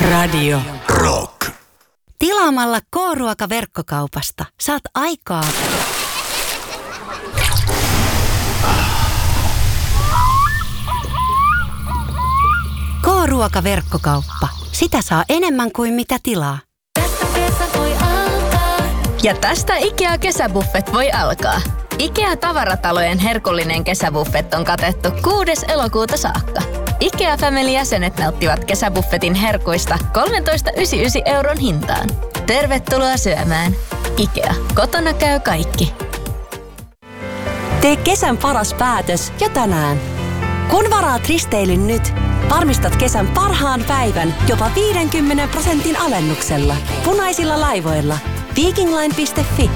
Radio Rock. Tilaamalla K-ruoka-verkkokaupasta saat aikaa. K-ruoka-verkkokauppa. Sitä saa enemmän kuin mitä tilaa. Ja tästä IKEA-kesäbuffet voi alkaa. IKEA-tavaratalojen herkullinen kesäbuffet on katettu 6. elokuuta saakka. IKEA Family-jäsenet nauttivat kesäbuffetin herkuista 13,99 € hintaan. Tervetuloa syömään. IKEA. Kotona käy kaikki. Tee kesän paras päätös jo tänään. Kun varaat risteilyn nyt, varmistat kesän parhaan päivän jopa 50% alennuksella. Punaisilla laivoilla. Vikingline.fi